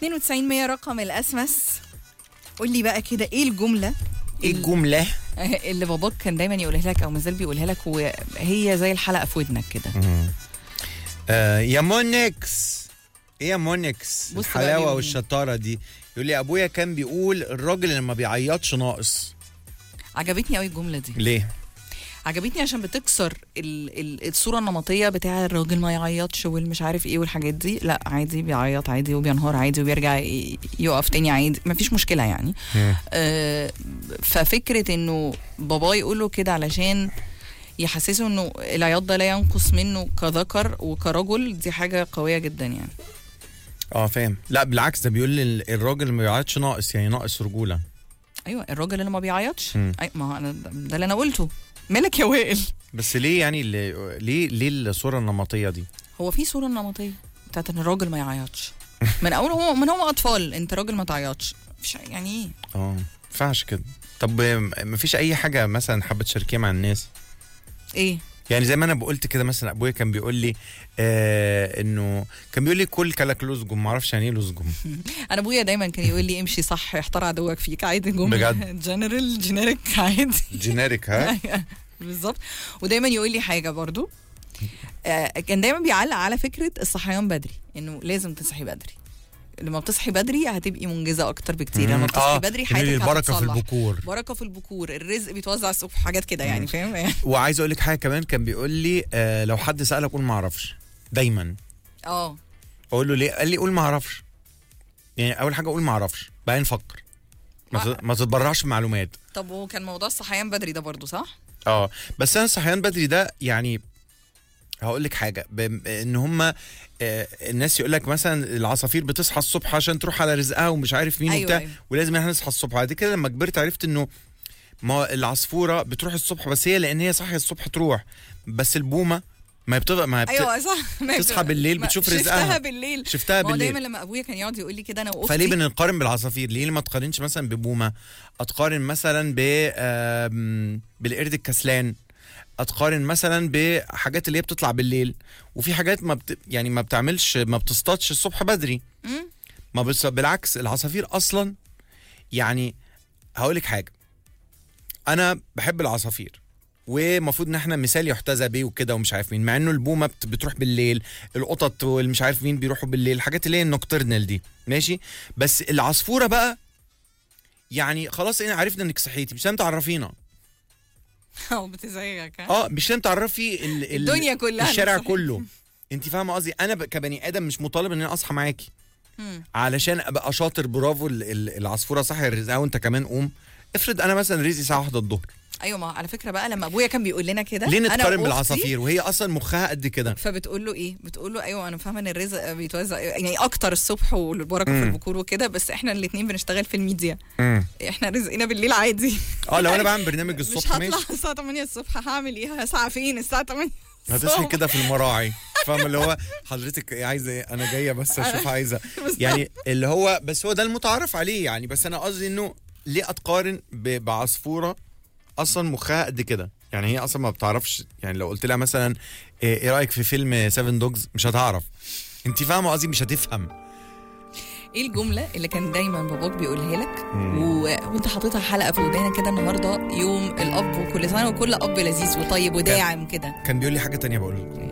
92 100 رقم الاسمس. قول لي بقى كده ايه الجمله اللي باباك كان دايما يقولها لك او مازال بيقولها لك وهي زي الحلقه في ودنك كده؟ يا مونكس، ايه يا مونكس الحلاوه والشطاره دي؟ يقول لي ابويا كان بيقول الراجل اللي ما بيعيطش ناقص. عجبتني قوي الجمله دي. ليه؟ عجبتني عشان بتكسر الصوره النمطيه بتاع الراجل ما يعيطش والمش عارف ايه والحاجات دي. لا عادي، بيعيط عادي وبينهار عادي وبيرجع يقف تاني عادي، مفيش مشكله يعني. ففكره انه بابا يقوله كده علشان يحسسه انه العياط ده لا ينقص منه كذكر وكرجل، دي حاجه قويه جدا يعني. فاهم. لا بالعكس، ده بيقول لي الراجل اللي ما بيعيطش ناقص، يعني ناقص رجوله. ايوه الراجل اللي ما بيعيطش. ما انا ده اللي انا قلته. مالك يا وائل؟ بس ليه يعني ليه الصوره النمطيه دي؟ هو في صوره نمطيه بتاعت ان الراجل ما يعيطش من اول من هو اطفال. انت راجل ما تعيطش، مش يعني ايه؟ ما ينفعش كده. طب ما فيش اي حاجه مثلا حابه تشاركيها مع الناس؟ ايه يعني زي ما انا قلت كده، مثلا ابويا كان بيقول لي انه كان بيقول لي كل كلك لزجم، ما اعرفش يعني ايه لزجم. انا ابويا دايما كان يقول لي امشي صح يحتار عدوك فيك. عادي جمله بجد جينيريك عادي. جينيريك ها بالظبط. ودايما يقول لي حاجه برضو، كان دايما بيعلق على فكره الصحيان بدري، انه لازم تصحي بدري. لما بتصحي بدري هتبقي منجزه اكتر بكتير. لما بتصحي بدري حياتك البركه في البكور، بركه في البكور، الرزق بيتوزع الصبح، حاجات كده يعني، فاهم يعني. وعايز اقول لك حاجه كمان، كان بيقول لي لو حد سالك قول ما اعرفش دايما. اقول له ليه؟ قال لي قول ما اعرفش. يعني اول حاجه قول ما اعرفش، بعدين فكر، ما تتبرعش بمعلومات. طب وكان موضوع الصحيان بدري ده برضو صح؟ بس انا الصحيان بدري ده يعني هقول لك حاجه، ان هم الناس يقول لك مثلا العصافير بتصحى الصبح عشان تروح على رزقها ومش عارف مين. أيوة وبتاع أيوة. ولازم احنا نصحى الصبح. بعد كده لما كبرت عرفت انه ما العصفوره بتروح الصبح، بس هي لان هي صاحيه الصبح تروح، بس البومه ايوه صح، تصحى بالليل بتشوف رزقها. شفتها بالليل. دايما لما ابويا كان يقعد يقول لي كده انا واختي، فليه بنقارن بالعصافير؟ ليه ما تقارنش مثلا ببومه؟ اتقارن مثلا بالقرد الكسلان، اتقارن مثلا بحاجات اللي هي بتطلع بالليل. وفي حاجات يعني ما بتعملش، ما بتصطادش الصبح بدري. ما بالعكس العصافير اصلا. يعني هقول لك حاجه، انا بحب العصافير ومفروض ان احنا مثال يحتذى بيه وكده ومش عارف مين، مع انه البومه بتروح بالليل، القطط والمش عارف مين بيروحوا بالليل، الحاجات اللي هي النوكترنال دي ماشي. بس العصفوره بقى يعني خلاص احنا عرفنا انك صحيتي، مش لازم تعرفينا. بتزعجك مش لازم تعرفي الدنيا كلها، الشارع كله. انت فاهمه قصدي؟ انا كبني ادم مش مطالب ان انا اصحى معاكي علشان ابقى شاطر. برافو العصفوره صحي رزقها وانت كمان قوم. افرض انا مثلا رزقي الساعه 1 الظهر. ايوه، ما على فكره بقى لما ابويا كان بيقول لنا كده، ليه نتقارن بالعصافير وهي اصلا مخها قد كده؟ فبتقول له ايه؟ بتقول له ايوه انا فاهمه ان الرزق بيتوزع يعني اكتر الصبح والبركه في البكور وكده، بس احنا الاثنين بنشتغل في الميديا. احنا رزقنا بالليل عادي. لو انا بعمل برنامج الصبح مش هطلع الساعه 8 الصبح، هعمل ايه؟ ساعه فين الساعه 8؟ هتصحي كده في المراعي، فاهم اللي هو حضرتك عايزه ايه؟ انا جايه بس اشوف عايزه يعني اللي هو، بس هو ده المتعارف عليه يعني. بس انا قصدي انه ليه اتقارن بعصفوره اصلا مخها قد كده؟ يعني هي اصلا ما بتعرفش. يعني لو قلت لها مثلا ايه رايك في فيلم 7 دوجز، مش هتعرف. انت فاهمه قصدي؟ مش هتفهم. ايه الجمله اللي كان دايما باباك بيقولها لك وانت حاططها حلقه في ودانك كده النهارده يوم الاب، وكل سنه وكل اب لذيذ وطيب وداعم كده؟ كان بيقول لي حاجه تانية، بقول